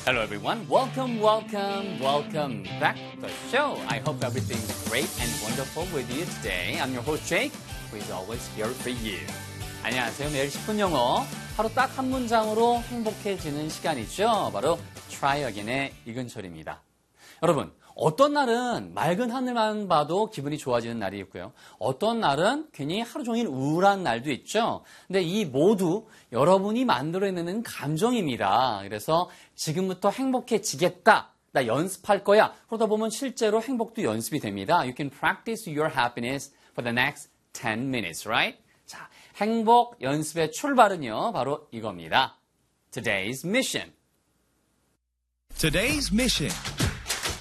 Hello everyone, welcome back to the show. I hope everything's great and wonderful with you today. I'm your host Jake, who is always here for you. 안녕하세요. 매일 10분 영어, 하루 딱 한 문장으로 행복해지는 시간이죠. 바로 Try Again의 이근철입니다. 여러분, 어떤 날은 맑은 하늘만 봐도 기분이 좋아지는 날이 있고요. 어떤 날은 괜히 하루 종일 우울한 날도 있죠. 근데 이 모두 여러분이 만들어내는 감정입니다. 그래서 지금부터 행복해지겠다. 나 연습할 거야. 그러다 보면 실제로 행복도 연습이 됩니다. You can practice your happiness for the next 10 minutes, right? 자, 행복 연습의 출발은요, 바로 이겁니다. Today's mission. Today's mission.